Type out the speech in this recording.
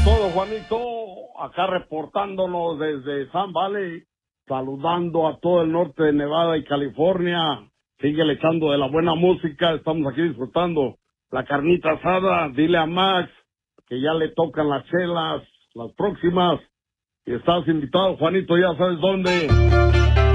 todo, Juanito. Acá reportándonos desde Sun Valley, saludando a todo el norte de Nevada y California. Sigue echando de la buena música, estamos aquí disfrutando la carnita asada. Dile a Max que ya le tocan las chelas, las próximas. Y estás invitado, Juanito, ya sabes dónde.